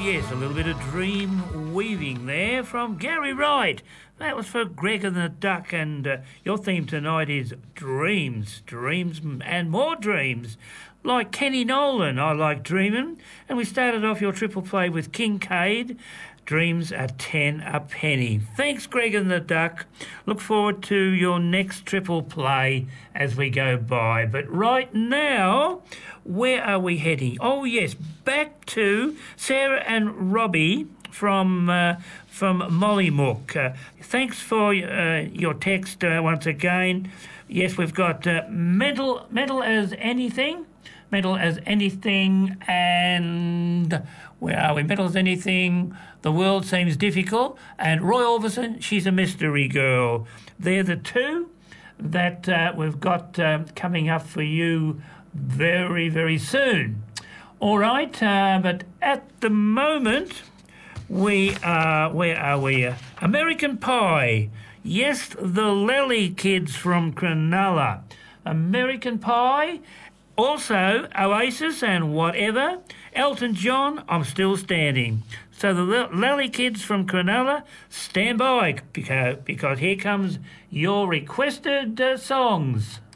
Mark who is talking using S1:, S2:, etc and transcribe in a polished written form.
S1: yes, a little bit of dream weaving there from Gary Wright. That was for Greg and the Duck, and your theme tonight is dreams, dreams and more dreams. Like Kenny Nolan, I like dreaming. And we started off your triple play with Kincaid, Dreams are 10 a penny. Thanks, Greg and the Duck. Look forward to your next triple play as we go by. But right now, where are we heading? Oh, yes, back to Sarah and Robbie from Mollymook. Thanks for your text once again. Yes, we've got mental as anything. Mental as anything, and where are we? Mental as anything, the world seems difficult, and Roy Orbison, she's a mystery girl. They're the two that we've got coming up for you very, very soon. All right, but at the moment, we are, where are we? American Pie. Yes, the Lely Kids from Cronulla. American Pie. Also, Oasis and whatever. Elton John, I'm Still Standing. So the Lally Kids from Cronulla, stand by because here comes your requested songs.